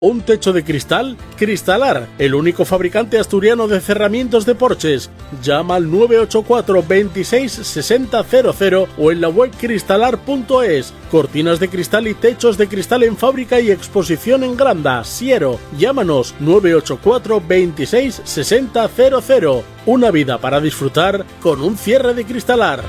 ¿Un techo de cristal? Cristalar, el único fabricante asturiano de cerramientos de porches. Llama al 984 26 60 00 o en la web cristalar.es. Cortinas de cristal y techos de cristal en fábrica y exposición en Granda, Siero. Llámanos 984 26 60 00. Una vida para disfrutar con un cierre de Cristalar.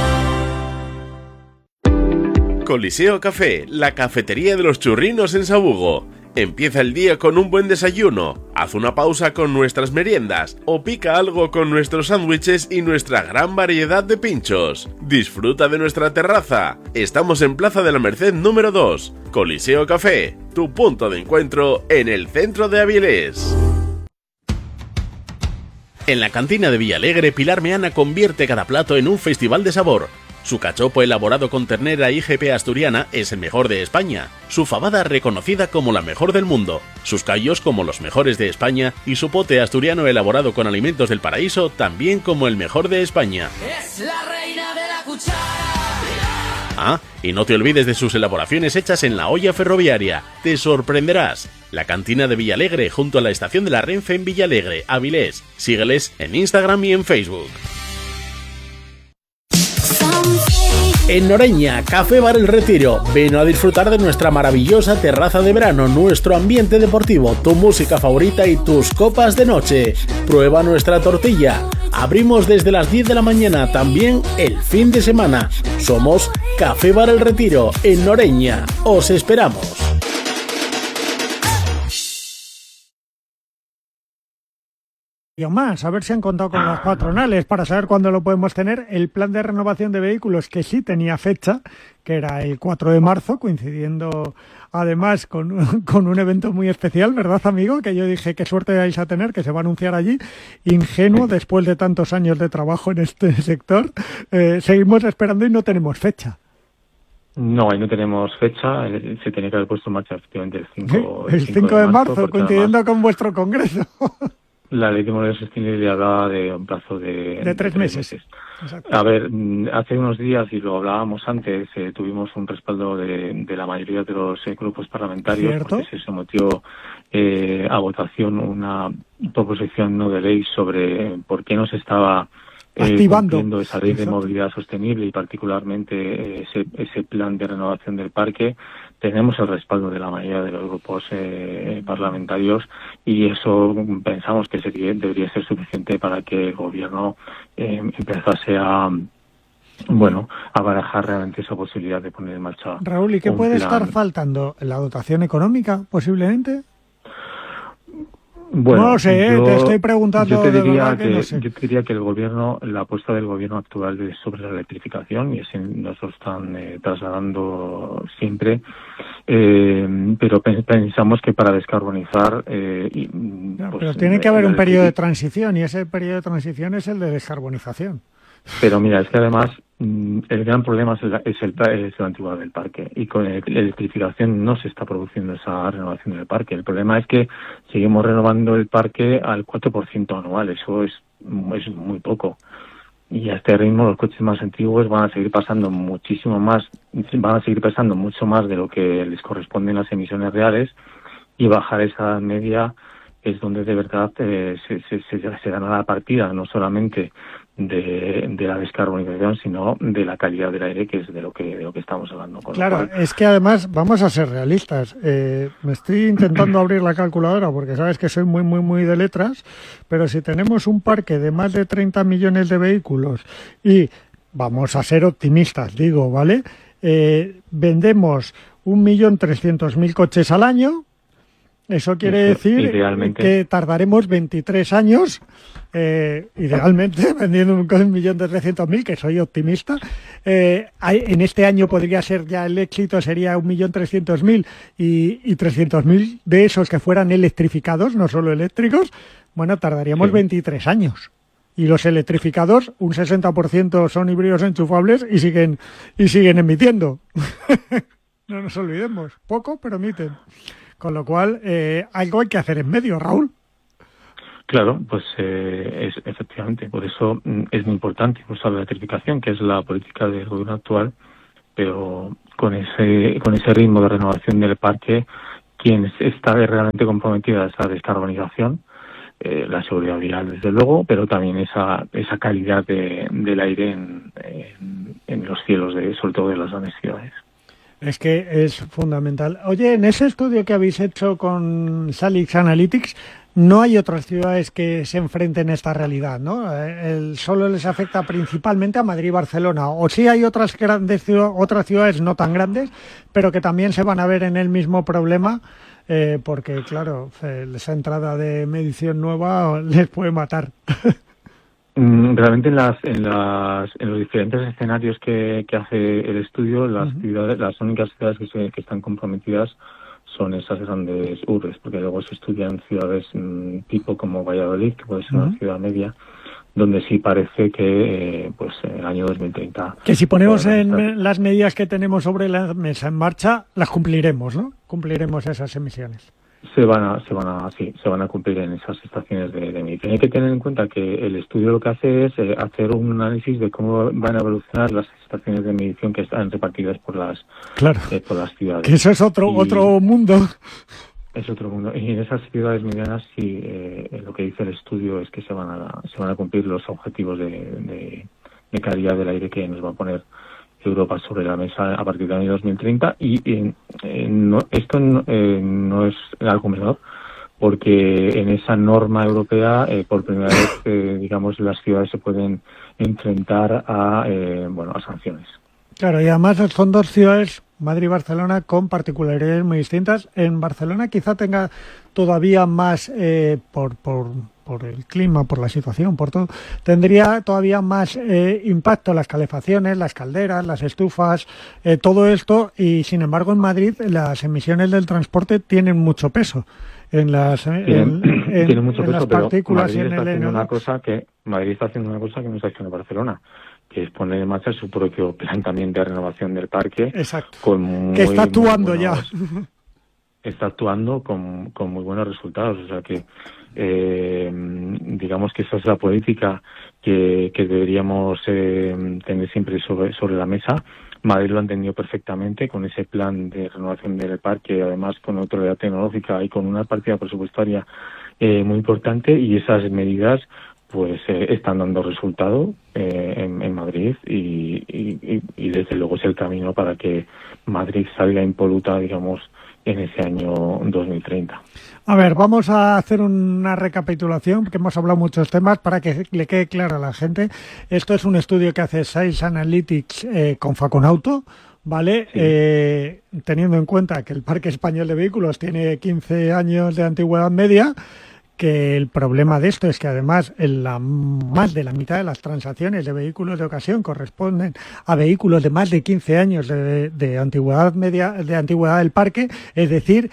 Coliseo Café, la cafetería de los churrinos en Sabugo. Empieza el día con un buen desayuno, haz una pausa con nuestras meriendas o pica algo con nuestros sándwiches y nuestra gran variedad de pinchos. Disfruta de nuestra terraza. Estamos en Plaza de la Merced número 2. Coliseo Café, tu punto de encuentro en el centro de Avilés. En la cantina de Villalegre, Pilar Meana convierte cada plato en un festival de sabor. Su cachopo elaborado con ternera IGP asturiana es el mejor de España, su fabada reconocida como la mejor del mundo, sus callos como los mejores de España y su pote asturiano elaborado con alimentos del paraíso también como el mejor de España. Es la reina de la cuchara. Ah, y no te olvides de sus elaboraciones hechas en la olla ferroviaria. Te sorprenderás. La cantina de Villalegre junto a la estación de la Renfe en Villalegre, Avilés. Sígueles en Instagram y en Facebook. En Noreña, Café Bar El Retiro. Ven a disfrutar de nuestra maravillosa terraza de verano, nuestro ambiente deportivo, tu música favorita y tus copas de noche. Prueba nuestra tortilla. Abrimos desde las 10 de la mañana, también el fin de semana. Somos Café Bar El Retiro, en Noreña. Os esperamos. Y más, a ver si han contado con las patronales para saber cuándo lo podemos tener. El plan de renovación de vehículos, que sí tenía fecha, que era el 4 de marzo, coincidiendo además con un evento muy especial, ¿verdad, amigo? Que yo dije, qué suerte vais a tener, que se va a anunciar allí. Ingenuo, después de tantos años de trabajo en este sector, seguimos esperando y no tenemos fecha. No, ahí no tenemos fecha, se tenía que haber puesto en marcha efectivamente el 5 de marzo, coincidiendo con vuestro congreso. La ley de movilidad sostenible hablaba de un plazo de 3 meses. A ver, hace unos días, y lo hablábamos antes, tuvimos un respaldo de la mayoría de los grupos parlamentarios. ¿Cierto? Porque se sometió a votación una proposición no de ley sobre por qué no se estaba cumpliendo esa ley de movilidad sostenible y particularmente ese plan de renovación del parque. Tenemos el respaldo de la mayoría de los grupos parlamentarios y eso pensamos que debería ser suficiente para que el gobierno empezase a barajar realmente esa posibilidad de poner en marcha. Raúl, ¿y qué puede estar faltando? ¿La dotación económica, posiblemente? Bueno, no lo sé, te estoy preguntando. Yo te diría que el gobierno, la apuesta del gobierno actual es sobre la electrificación y así nos lo están trasladando siempre, pero pensamos que para descarbonizar pero tiene que haber un periodo de transición y ese periodo de transición es el de descarbonización. Pero mira, es que además el gran problema es la antigüedad del parque y con la electrificación no se está produciendo esa renovación del parque. El problema es que seguimos renovando el parque al 4% anual, eso es muy poco. Y a este ritmo los coches más antiguos van a seguir pasando mucho más de lo que les corresponden las emisiones reales y bajar esa media es donde de verdad se gana la partida, no solamente de la descarbonización, sino de la calidad del aire, que es de lo que estamos hablando. Claro, es que además vamos a ser realistas. Me estoy intentando abrir la calculadora porque sabes que soy muy de letras, pero si tenemos un parque de más de 30 millones de vehículos y vamos a ser optimistas, digo, ¿vale? Vendemos 1.300.000 coches al año. Eso quiere decir que tardaremos 23 años, idealmente, vendiendo 1.300.000, que soy optimista. En este año podría ser ya el éxito, sería 1.300.000 y 300.000 de esos que fueran electrificados, no solo eléctricos. Bueno, tardaríamos 23 años. Y los electrificados, un 60% son híbridos enchufables y siguen emitiendo. No nos olvidemos, poco, pero emiten. Con lo cual, algo hay que hacer en medio, Raúl. Claro, pues efectivamente, por eso es muy importante impulsar la electrificación, que es la política del gobierno actual, pero con ese ritmo de renovación del parque, quien está realmente comprometida a esa descarbonización, la seguridad vial desde luego, pero también esa calidad del aire en los cielos, sobre todo de las grandes ciudades. Es que es fundamental. Oye, en ese estudio que habéis hecho con Salix Analytics, no hay otras ciudades que se enfrenten a esta realidad, ¿no? Solo les afecta principalmente a Madrid y Barcelona. O sí hay otras otras ciudades no tan grandes, pero que también se van a ver en el mismo problema, porque, claro, esa entrada de medición nueva les puede matar. Realmente en los diferentes escenarios que hace el estudio, las únicas ciudades que están comprometidas son esas grandes urbes, porque luego se estudian ciudades tipo como Valladolid, que puede ser una ciudad media, donde sí parece que en el año 2030... Que si ponemos las medidas que tenemos sobre la mesa en marcha, las cumpliremos, ¿no? Cumpliremos esas emisiones. Se van a cumplir en esas estaciones de medición. Hay que tener en cuenta que el estudio lo que hace es hacer un análisis de cómo van a evolucionar las estaciones de medición que están repartidas por las ciudades. Que eso es otro mundo. Es otro mundo. Y en esas ciudades medianas sí, lo que dice el estudio es que se van a cumplir los objetivos de calidad del aire que nos va a poner Europa sobre la mesa a partir del año 2030 y esto no es algo menor, porque en esa norma europea por primera vez digamos las ciudades se pueden enfrentar a sanciones. Claro, y además son dos ciudades, Madrid y Barcelona, con particularidades muy distintas. En Barcelona quizá tenga todavía más por el clima, por la situación, por todo, tendría todavía más impacto las calefacciones, las calderas, las estufas, todo esto, y sin embargo en Madrid las emisiones del transporte tienen mucho peso en las partículas y en el Madrid está haciendo una cosa que no está haciendo Barcelona, que es poner en marcha su propio plan también de renovación del parque. Exacto. Que está actuando ya. Está actuando con muy buenos resultados, o sea que digamos que esa es la política que deberíamos tener siempre sobre la mesa. Madrid lo ha entendido perfectamente con ese plan de renovación del parque, además con autoridad tecnológica y con una partida presupuestaria muy importante, y esas medidas están dando resultado en Madrid y desde luego es el camino para que Madrid salga impoluta, digamos, en ese año 2030. A ver, vamos a hacer una recapitulación, porque hemos hablado muchos temas, para que le quede claro a la gente. Esto es un estudio que hace Science Analytics con Faconauto, ¿vale? Sí. Teniendo en cuenta que el Parque Español de Vehículos tiene 15 años de antigüedad media, que el problema de esto es que además más de la mitad de las transacciones de vehículos de ocasión corresponden a vehículos de más de 15 años de antigüedad media, de antigüedad del parque, es decir,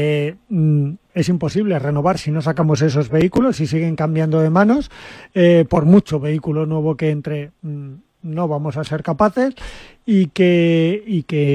es imposible renovar si no sacamos esos vehículos y siguen cambiando de manos, por mucho vehículo nuevo que entre, no vamos a ser capaces, y que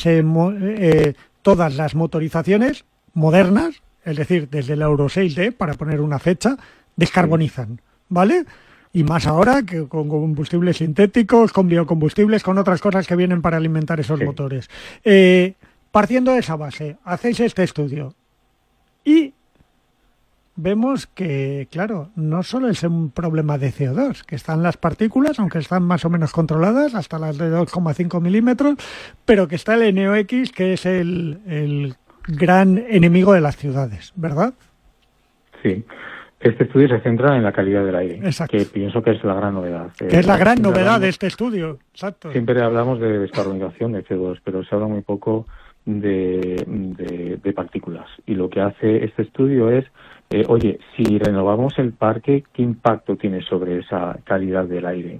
todas las motorizaciones modernas, es decir, desde el Euro 6D, para poner una fecha, descarbonizan, ¿vale? Y más ahora que con combustibles sintéticos, con biocombustibles, con otras cosas que vienen para alimentar esos motores. Partiendo de esa base, hacéis este estudio y vemos que, claro, no solo es un problema de CO2, que están las partículas, aunque están más o menos controladas, hasta las de 2,5 milímetros, pero que está el NOx, que es el gran enemigo de las ciudades, ¿verdad? Sí. Este estudio se centra en la calidad del aire. Exacto. Que pienso que es la gran novedad. Que es la gran novedad de este estudio. Exacto. Siempre hablamos de descarbonización de CO2, pero se habla muy poco de partículas. Y lo que hace este estudio es, si renovamos el parque, ¿qué impacto tiene sobre esa calidad del aire?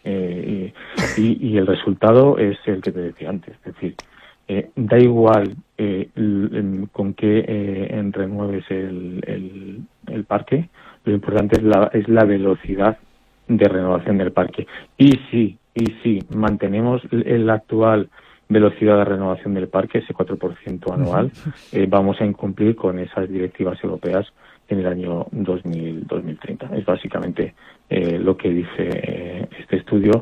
Y el resultado es el que te decía antes, es decir, da igual con qué renueves el parque, lo importante es la velocidad de renovación del parque. Y si mantenemos la actual velocidad de renovación del parque, ese 4% anual, vamos a incumplir con esas directivas europeas en el año 2030. Es básicamente lo que dice este estudio,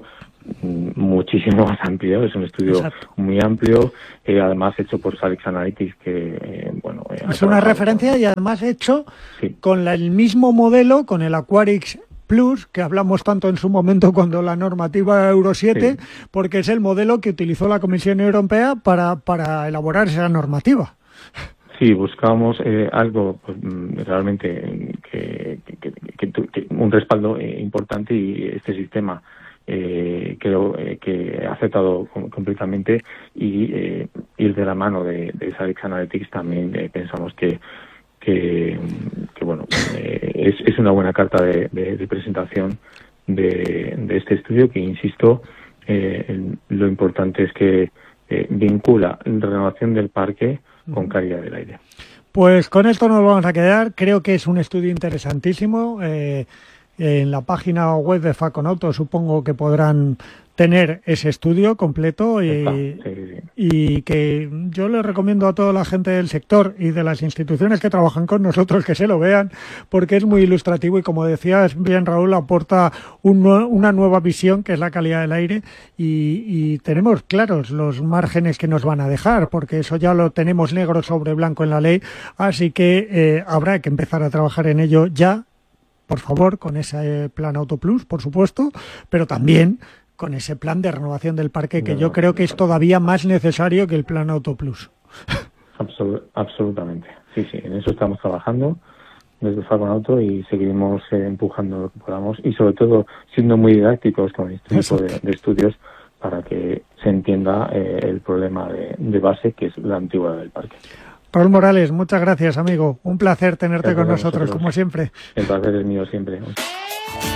muchísimo más amplio, es un estudio Exacto. muy amplio, además hecho por Salix Analytics, que es una referencia y además hecho sí. con el mismo modelo, con el Aquarix Plus, que hablamos tanto en su momento cuando la normativa Euro 7, sí. Porque es el modelo que utilizó la Comisión Europea para elaborar esa normativa. Sí, buscábamos algo pues, realmente que un respaldo importante, y este sistema creo que ha aceptado completamente, y ir de la mano de Salix Analytics también pensamos que bueno, es una buena carta de presentación de este estudio, que insisto, lo importante es que vincula la renovación del parque con calidad del aire. Pues con esto nos vamos a quedar. Creo que es un estudio interesantísimo. En la página web de Faconauto supongo que podrán tener ese estudio completo y que yo le recomiendo a toda la gente del sector y de las instituciones que trabajan con nosotros que se lo vean, porque es muy ilustrativo y, como decías bien, Raúl, aporta una nueva visión, que es la calidad del aire, y tenemos claros los márgenes que nos van a dejar, porque eso ya lo tenemos negro sobre blanco en la ley, así que habrá que empezar a trabajar en ello ya, por favor, con ese plan Auto Plus, por supuesto, pero también con ese plan de renovación del parque, que yo creo que es todavía más necesario que el plan Auto Plus. Absolutamente. Sí, en eso estamos trabajando desde Faconauto y seguiremos empujando lo que podamos, y sobre todo siendo muy didácticos con este tipo de estudios, para que se entienda el problema de base, que es la antigüedad del parque. Raúl Morales, muchas gracias, amigo. Un placer tenerte con nosotros, como siempre. El placer es mío siempre.